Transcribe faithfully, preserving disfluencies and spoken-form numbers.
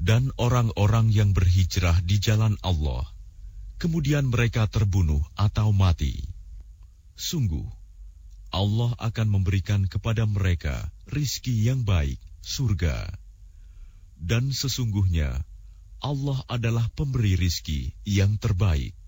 Dan orang-orang yang berhijrah di jalan Allah, kemudian mereka terbunuh atau mati. Sungguh, Allah akan memberikan kepada mereka rizki yang baik, surga. Dan sesungguhnya, Allah adalah pemberi rizki yang terbaik.